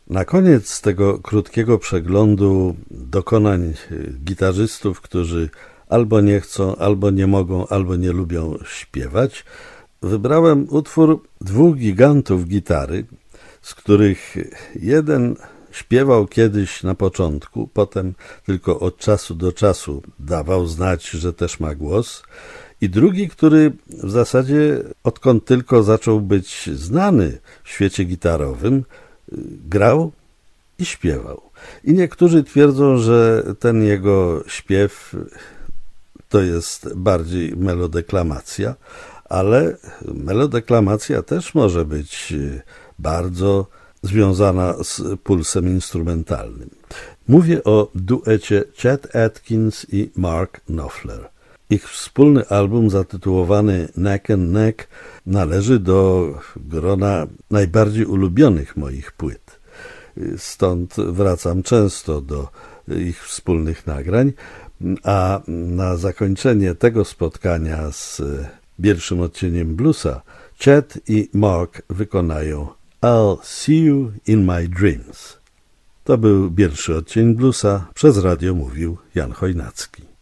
Na koniec tego krótkiego przeglądu dokonań gitarzystów, którzy albo nie chcą, albo nie mogą, albo nie lubią śpiewać, wybrałem utwór dwóch gigantów gitary, z których jeden śpiewał kiedyś na początku, potem tylko od czasu do czasu dawał znać, że też ma głos, i drugi, który w zasadzie odkąd tylko zaczął być znany w świecie gitarowym, grał i śpiewał. I niektórzy twierdzą, że ten jego śpiew to jest bardziej melodeklamacja, ale melodeklamacja też może być bardzo związana z pulsem instrumentalnym. Mówię o duecie Chet Atkins i Mark Knopfler. Ich wspólny album zatytułowany Neck and Neck należy do grona najbardziej ulubionych moich płyt. Stąd wracam często do ich wspólnych nagrań, a na zakończenie tego spotkania z pierwszym odcieniem bluesa Chet i Mark wykonają I'll See You in My Dreams. To był pierwszy odcień bluesa, przez radio mówił Jan Chojnacki.